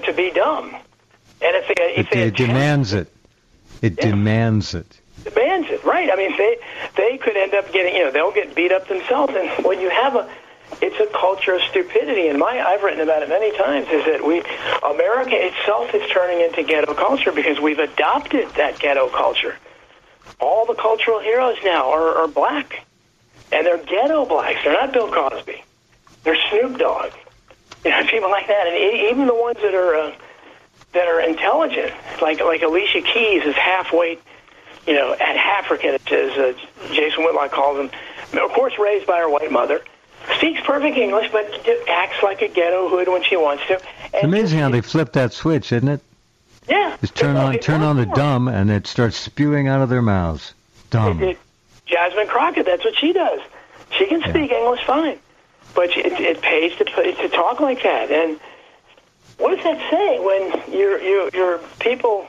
to be dumb. And it demands it. It demands it. Demands it, right? I mean, they could end up getting, they'll get beat up themselves. And when you have it's a culture of stupidity. And I've written about it many times, is that America itself is turning into ghetto culture because we've adopted that ghetto culture. All the cultural heroes now are black. And they're ghetto blacks. They're not Bill Cosby. They're Snoop Dogg. People like that. And even the ones that are intelligent, like Alicia Keys is half-weight, African, as Jason Whitlock calls him. Of course, raised by her white mother. Speaks perfect English, but acts like a ghetto hood when she wants to. It's amazing how they flip that switch, isn't it? Yeah. Just turn on the dumb, and it starts spewing out of their mouths. Dumb. Jasmine Crockett, that's what she does. She can speak English fine, but it pays to talk like that. And what does that say when your people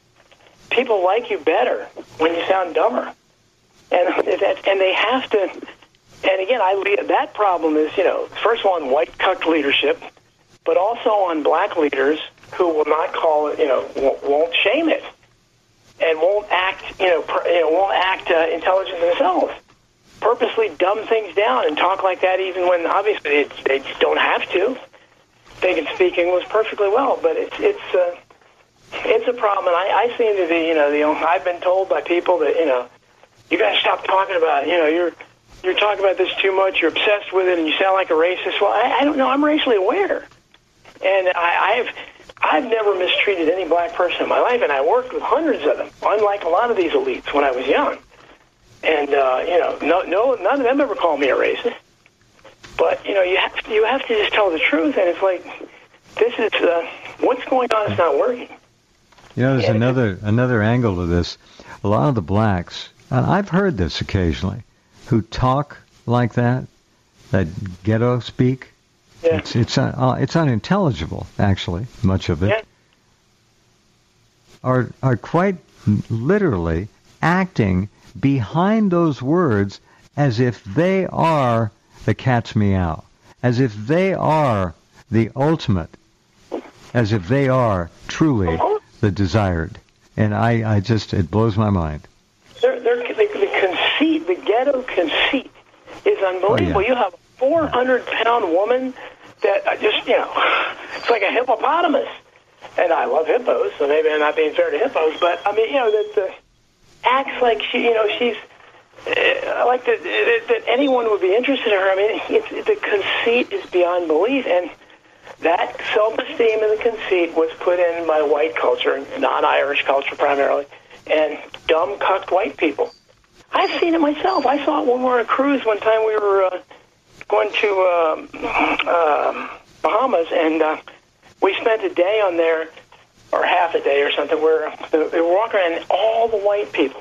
like you better when you sound dumber? And they have to. And again, that problem is, first of all, on white cuck leadership, but also on black leaders who will not call it, won't shame it, and won't act, intelligent themselves. Purposely dumb things down and talk like that, even when obviously they don't have to. They can speak English perfectly well, but it's a problem. And I seem to be, I've been told by people that, you got to stop talking about it. You're talking about this too much. You're obsessed with it, and you sound like a racist. Well, I don't know. I'm racially aware, and I've never mistreated any black person in my life, and I worked with hundreds of them. Unlike a lot of these elites when I was young, and none of them ever called me a racist. But you have to just tell the truth, and it's like this is what's going on is not working. There's another angle to this. A lot of the blacks, and I've heard this occasionally, who talk like that ghetto speak. Yeah. It's unintelligible, actually, much of it. Yeah. Are quite literally acting behind those words as if they are the cat's meow, as if they are the ultimate, as if they are truly the desired. And it blows my mind. The conceit, the ghetto conceit is unbelievable. Oh, yeah. You have a 400-pound woman that it's like a hippopotamus. And I love hippos, so maybe I'm not being fair to hippos, but I mean, that acts like she's like that anyone would be interested in her. I mean, the conceit is beyond belief, and that self-esteem and the conceit was put in by white culture, non-Irish culture primarily, and dumb, cucked white people. I've seen it myself. I saw it when we were on a cruise one time. We were going to Bahamas, and we spent a day on there, or half a day or something, where they were walking around, and all the white people,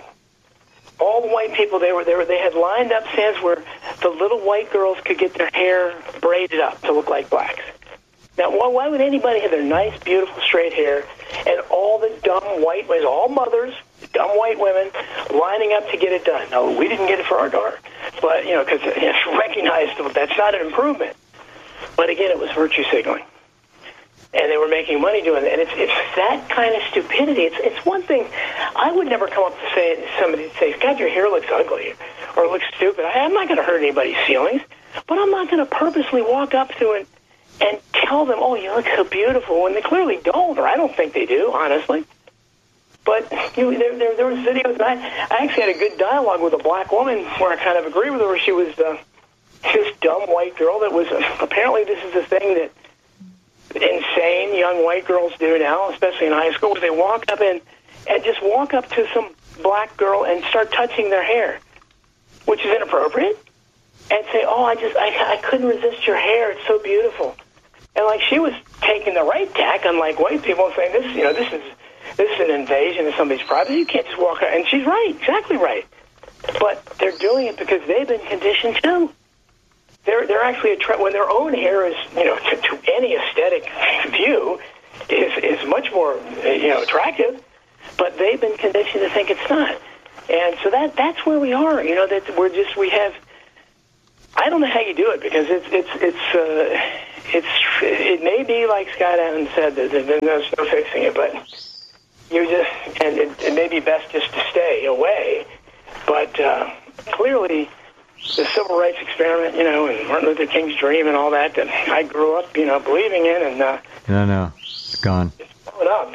they had lined up stands where the little white girls could get their hair braided up to look like blacks. Now, why would anybody have their nice, beautiful, straight hair, and all the dumb white, all mothers, dumb white women, lining up to get it done? No, we didn't get it for our daughter, but, because it's recognized that's not an improvement. But again, it was virtue signaling. And they were making money doing it. And it's that kind of stupidity. It's one thing. I would never come up to somebody say, God, your hair looks ugly or looks stupid. I'm not going to hurt anybody's feelings, but I'm not going to purposely walk up to it and tell them, oh, you look so beautiful, when they clearly don't, or I don't think they do, honestly. But there was videos, and I actually had a good dialogue with a black woman where I kind of agree with her, where she was this dumb white girl that was, apparently this is a thing that insane young white girls do now, especially in high school, where they walk up and just walk up to some black girl and start touching their hair, which is inappropriate, and say, oh, I couldn't resist your hair, it's so beautiful. And like she was taking the right tack, unlike white people, saying this is an invasion of somebody's privacy. You can't just walk out. And she's right, exactly right. But they're doing it because they've been conditioned too. They're actually when their own hair is, to any aesthetic view, is much more, attractive. But they've been conditioned to think it's not. And so that's where we are. I don't know how you do it, because it may be like Scott Adams said, that there's no fixing it, but you just, and it may be best just to stay away. But clearly, the civil rights experiment, and Martin Luther King's dream and all that I grew up, believing in, and no, it's gone. It's blown up.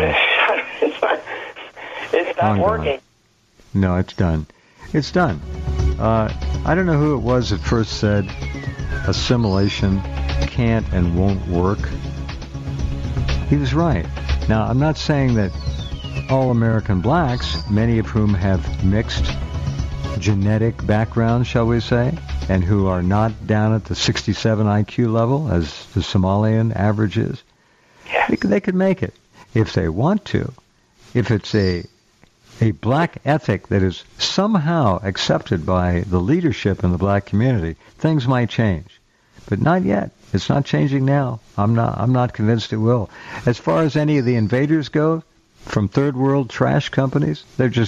It's not working. No, it's done. It's done. I don't know who it was that first said assimilation can't and won't work. He was right. Now, I'm not saying that all American blacks, many of whom have mixed genetic backgrounds, shall we say, and who are not down at the 67 IQ level as the Somalian average is, they could make it if they want to. If it's a black ethic that is somehow accepted by the leadership in the black community, things might change. But not yet. It's not changing now. I'm not convinced it will. As far as any of the invaders go, from third world trash companies,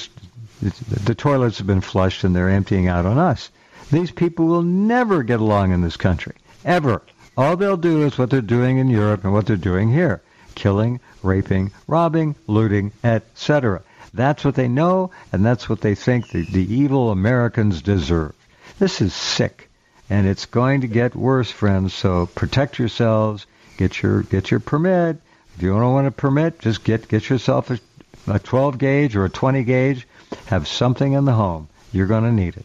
the toilets have been flushed and they're emptying out on us. These people will never get along in this country. Ever. All they'll do is what they're doing in Europe and what they're doing here. Killing, raping, robbing, looting, etc. That's what they know, and that's what they think the evil Americans deserve. This is sick, and it's going to get worse, friends, so protect yourselves, get your permit. If you don't want a permit, just get yourself a 12 gauge or a 20 gauge. Have something in the home. You're going to need it.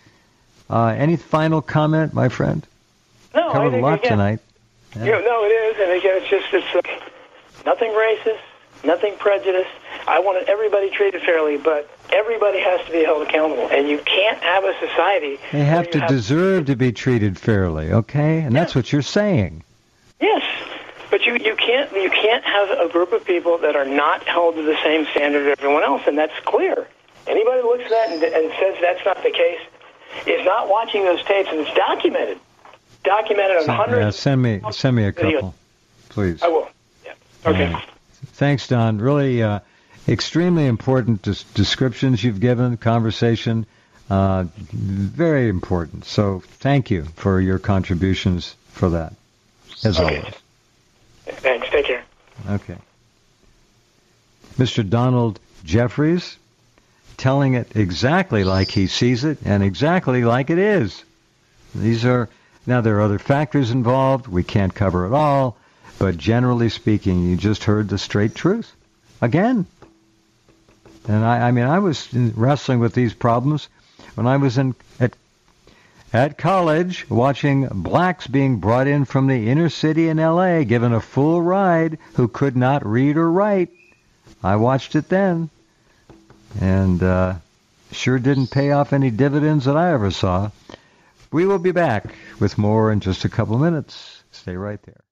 Any final comment, my friend? No, covered a lot tonight. No, it is, and again, it's nothing racist, nothing prejudiced. I want everybody treated fairly, but everybody has to be held accountable, and you can't have a society. They have to deserve to be treated fairly, okay? And that's what you're saying. Yes, but you can't have a group of people that are not held to the same standard as everyone else, and that's clear. Anybody who looks at that and says that's not the case is not watching those tapes, and it's documented on hundreds. Send me a couple, please. I will. Yeah. Okay. Thanks, Don. Really extremely important descriptions you've given, conversation, very important. So thank you for your contributions for that, as always. Thanks. Take care. Okay. Mr. Donald Jeffries, telling it exactly like he sees it and exactly like it is. Now there are other factors involved. We can't cover it all. But generally speaking, you just heard the straight truth. Again. And I was wrestling with these problems when I was at college, watching blacks being brought in from the inner city in L.A., given a full ride, who could not read or write. I watched it then. And sure didn't pay off any dividends that I ever saw. We will be back with more in just a couple minutes. Stay right there.